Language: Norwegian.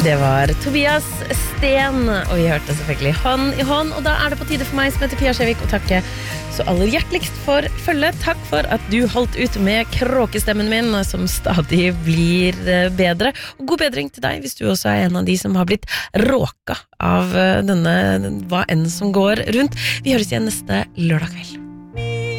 Det var Tobias Sten, og vi hørte selvfølgelig Hånd i hånd, og da det på tide for meg som heter Pia Skjevik å takke så aller hjerteligst for følget. Takk for at du holdt ut med kråkestemmen min, som stadig blir bedre, og god bedring til deg hvis du også en av de som har blitt råka av denne hva enn som går rundt. Vi høres igjen neste lørdag kveld.